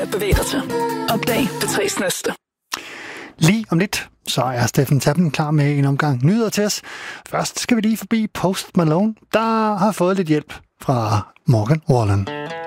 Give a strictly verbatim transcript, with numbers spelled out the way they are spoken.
at bevæge dig til. Opdag det tres næste. Lige om lidt, så er Steffen Tappen klar med en omgang nyheder til os. Først skal vi lige forbi Post Malone, der har fået lidt hjælp fra Morgan Wallen.